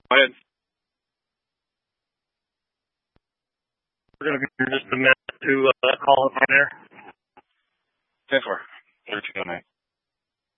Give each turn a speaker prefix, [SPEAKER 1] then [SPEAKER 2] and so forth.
[SPEAKER 1] Go ahead.
[SPEAKER 2] We're going to be just a minute to call it on there.